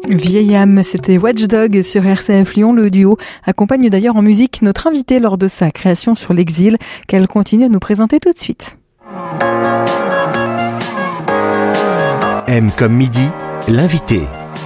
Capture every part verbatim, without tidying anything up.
Vieille âme, c'était Watchdog sur R C F Lyon. Le duo accompagne d'ailleurs en musique notre invitée lors de sa création sur l'exil, qu'elle continue à nous présenter tout de suite. M comme midi, l'invité.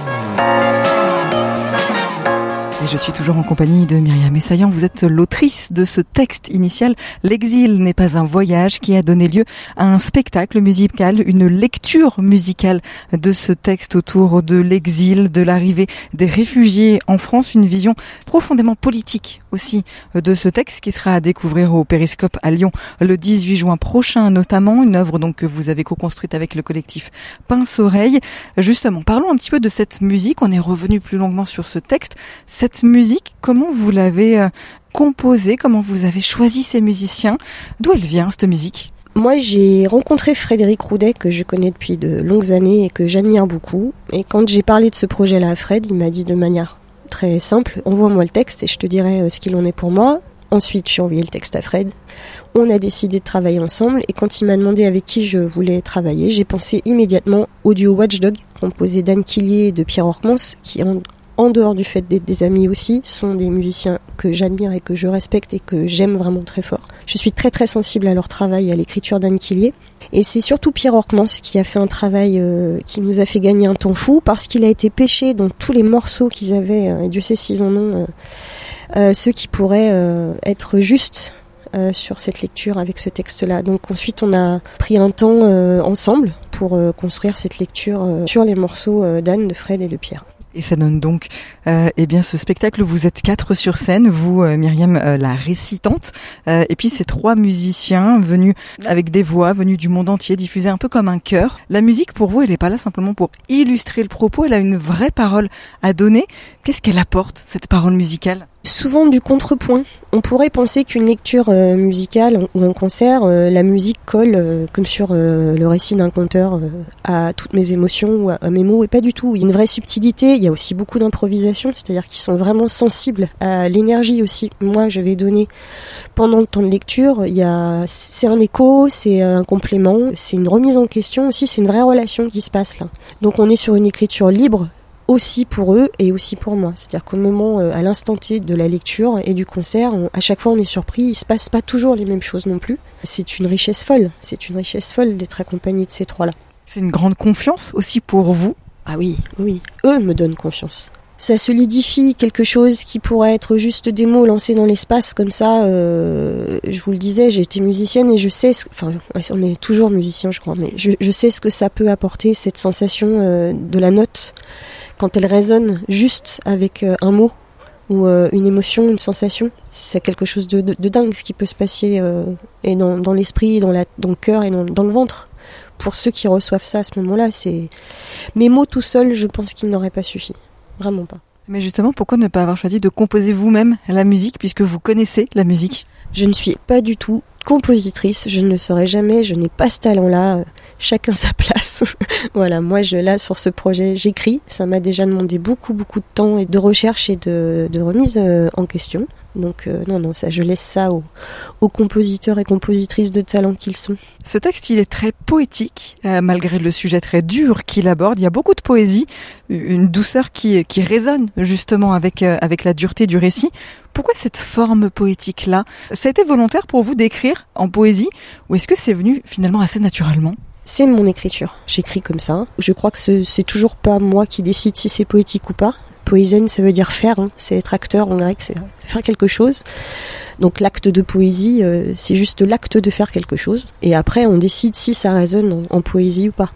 Et je suis toujours en compagnie de Myriam Essayan. Vous êtes l'autrice de ce texte initial. L'exil n'est pas un voyage, qui a donné lieu à un spectacle musical, une lecture musicale de ce texte autour de l'exil, de l'arrivée des réfugiés en France. Une vision profondément politique aussi de ce texte qui sera à découvrir au Périscope à Lyon le dix-huit juin prochain notamment. Une œuvre donc que vous avez co-construite avec le collectif Pince-Oreille. Justement, parlons un petit peu de cette musique. On est revenu plus longuement sur ce texte. Cette Cette musique, comment vous l'avez euh, composée, comment vous avez choisi ces musiciens, d'où elle vient cette musique ? Moi, j'ai rencontré Frédéric Roudet, que je connais depuis de longues années et que j'admire beaucoup. Et quand j'ai parlé de ce projet-là à Fred, il m'a dit de manière très simple, envoie-moi le texte et je te dirai ce qu'il en est pour moi. Ensuite, j'ai envoyé le texte à Fred. On a décidé de travailler ensemble et quand il m'a demandé avec qui je voulais travailler, j'ai pensé immédiatement au duo Watchdog, composé d'Anne Quillier et de Pierre Horkmans, qui en en dehors du fait d'être des amis aussi, sont des musiciens que j'admire et que je respecte et que j'aime vraiment très fort. Je suis très très sensible à leur travail et à l'écriture d'Anne Quillier. Et c'est surtout Pierre Horkmans qui a fait un travail euh, qui nous a fait gagner un temps fou parce qu'il a été pêché dans tous les morceaux qu'ils avaient, euh, et Dieu sait s'ils en ont, euh, euh, ceux qui pourraient euh, être justes euh, sur cette lecture avec ce texte-là. Donc ensuite on a pris un temps euh, ensemble pour euh, construire cette lecture euh, sur les morceaux euh, d'Anne, de Fred et de Pierre. Et ça donne donc euh, eh bien ce spectacle. Vous êtes quatre sur scène, vous euh, Myriam euh, la récitante, euh, et puis ces trois musiciens venus avec des voix venus du monde entier, diffusés un peu comme un chœur. La musique pour vous, elle n'est pas là simplement pour illustrer le propos, elle a une vraie parole à donner. Qu'est-ce qu'elle apporte, cette parole musicale ? Souvent du contrepoint. On pourrait penser qu'une lecture euh, musicale ou un concert, euh, la musique colle euh, comme sur euh, le récit d'un conteur euh, à toutes mes émotions ou à, à mes mots, et pas du tout. Il y a une vraie subtilité, il y a aussi beaucoup d'improvisation, c'est-à-dire qu'ils sont vraiment sensibles à l'énergie aussi. Moi, je vais donner pendant le temps de lecture, il y a, c'est un écho, c'est un complément, c'est une remise en question aussi, c'est une vraie relation qui se passe là. Donc on est sur une écriture libre, aussi pour eux et aussi pour moi. C'est-à-dire qu'au moment, à l'instant T de la lecture et du concert, on, à chaque fois on est surpris, il se passe pas toujours les mêmes choses non plus. C'est une richesse folle, c'est une richesse folle d'être accompagné de ces trois-là. C'est une grande confiance aussi pour vous ? Ah oui, oui, eux me donnent confiance. Ça solidifie quelque chose qui pourrait être juste des mots lancés dans l'espace comme ça. Euh, je vous le disais, j'ai été musicienne et je sais, ce, enfin, on est toujours musicien, je crois, mais je, je sais ce que ça peut apporter, cette sensation euh, de la note quand elle résonne juste avec euh, un mot ou euh, une émotion, une sensation. C'est quelque chose de, de, de dingue ce qui peut se passer euh, et dans, dans l'esprit, dans, la, dans le cœur et dans, dans le ventre. Pour ceux qui reçoivent ça à ce moment-là, c'est mes mots tout seuls, je pense qu'ils n'auraient pas suffi. Vraiment pas. Mais justement, pourquoi ne pas avoir choisi de composer vous-même la musique, puisque vous connaissez la musique ? Je ne suis pas du tout compositrice, je ne le serai jamais, je n'ai pas ce talent-là, chacun sa place. Voilà, moi je là sur ce projet, j'écris, ça m'a déjà demandé beaucoup beaucoup de temps et de recherche et de, de remise euh, en question. Donc euh, non, non, ça, je laisse ça aux, aux compositeurs et compositrices de talent qu'ils sont. Ce texte, il est très poétique, euh, malgré le sujet très dur qu'il aborde. Il y a beaucoup de poésie, une douceur qui, qui résonne justement avec, euh, avec la dureté du récit. Pourquoi cette forme poétique-là ? Ça a été volontaire pour vous d'écrire en poésie, ou est-ce que c'est venu finalement assez naturellement ? C'est mon écriture, j'écris comme ça. Je crois que ce, c'est toujours pas moi qui décide si c'est poétique ou pas. Poésen, ça veut dire faire, hein. C'est être acteur en grec, c'est faire quelque chose. Donc l'acte de poésie, euh, c'est juste l'acte de faire quelque chose. Et après, on décide si ça résonne en, en poésie ou pas.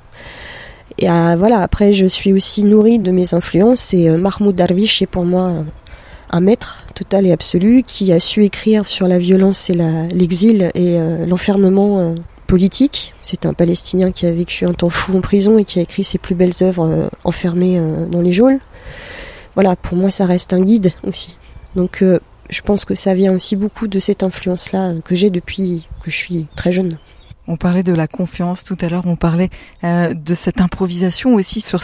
Et euh, voilà, après, je suis aussi nourrie de mes influences. Et euh, Mahmoud Darwish est pour moi un, un maître total et absolu qui a su écrire sur la violence et la, l'exil et euh, l'enfermement euh, politique. C'est un Palestinien qui a vécu un temps fou en prison et qui a écrit ses plus belles œuvres euh, enfermées euh, dans les geôles. Voilà, pour moi, ça reste un guide aussi. Donc, euh, je pense que ça vient aussi beaucoup de cette influence-là euh, que j'ai depuis que je suis très jeune. On parlait de la confiance tout à l'heure, on parlait euh, de cette improvisation aussi sur